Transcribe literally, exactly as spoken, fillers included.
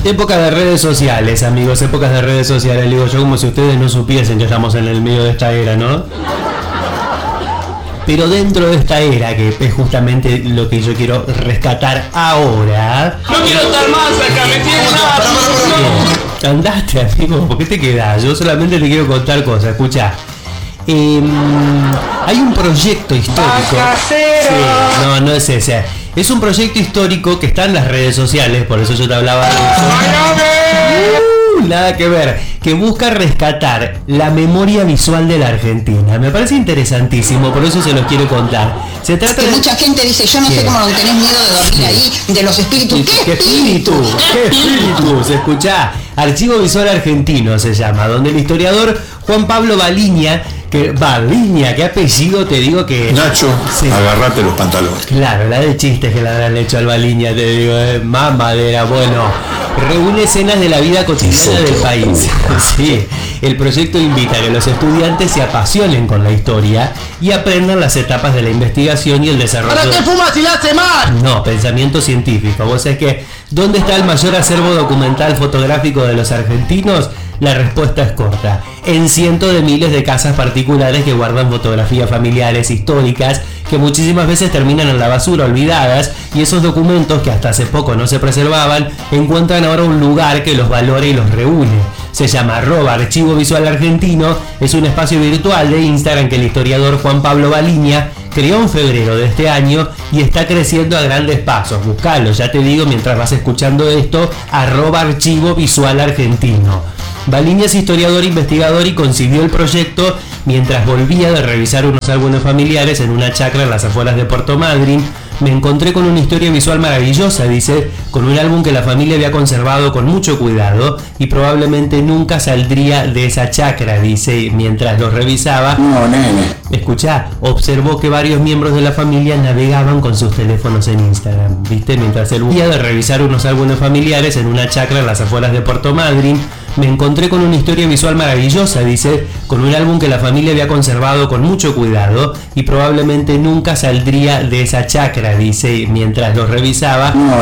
Época de redes sociales, amigos, épocas de redes sociales. Digo yo como si ustedes no supiesen que estamos en el medio de esta era, ¿no? Pero dentro de esta era, que es justamente lo que yo quiero rescatar ahora... No quiero estar más acá, me tiene nada. Andaste, amigo, ¿por qué te quedás? Yo solamente te quiero contar cosas, escucha. Eh, hay un proyecto histórico. Sí, no, no es ese. Es un proyecto histórico que está en las redes sociales, por eso yo te hablaba de eso. Uh, nada que ver, que busca rescatar la memoria visual de la Argentina. Me parece interesantísimo, por eso se los quiero contar. Se trata que de... mucha gente dice, yo no ¿Qué? sé cómo no tenés miedo de dormir ahí, de los espíritus. ¿Qué, ¿Qué espíritu? ¿Qué espíritus? Escuchá, Archivo Visual Argentino se llama, donde el historiador Juan Pablo Baliña, que Baliña, qué apellido, te digo que... Nacho, sí. Agarrate los pantalones. Claro, la de chistes que le habrán hecho al Baliña, te digo, eh, mamadera, bueno, reúne escenas de la vida cotidiana del país. Sí, el proyecto invita a que los estudiantes se apasionen con la historia y aprendan las etapas de la investigación y el desarrollo. ¿Para qué fumas y la hace mal? No, pensamiento científico. Vos sabés que, ¿dónde está el mayor acervo documental fotográfico de los argentinos? La respuesta es corta. En cientos de miles de casas particulares que guardan fotografías familiares históricas que muchísimas veces terminan en la basura, olvidadas, y esos documentos que hasta hace poco no se preservaban encuentran ahora un lugar que los valora y los reúne. Se llama arroba Archivo Visual Argentino, es un espacio virtual de Instagram que el historiador Juan Pablo Baliña creó en febrero de este año y está creciendo a grandes pasos. Buscalo, ya te digo, mientras vas escuchando esto, arroba Archivo Visual Argentino. Baliña es historiador, investigador y concibió el proyecto mientras volvía de revisar unos álbumes familiares en una chacra en las afueras de Puerto Madryn. Me encontré con una historia visual maravillosa, dice, con un álbum que la familia había conservado con mucho cuidado y probablemente nunca saldría de esa chacra, dice, mientras lo revisaba. No, nene. Escuchá, observó que varios miembros de la familia navegaban con sus teléfonos en Instagram, ¿viste? Mientras él volvía de revisar unos álbumes familiares en una chacra en las afueras de Puerto Madryn. Me encontré con una historia visual maravillosa, dice, con un álbum que la familia había conservado con mucho cuidado y probablemente nunca saldría de esa chacra, dice, mientras lo revisaba.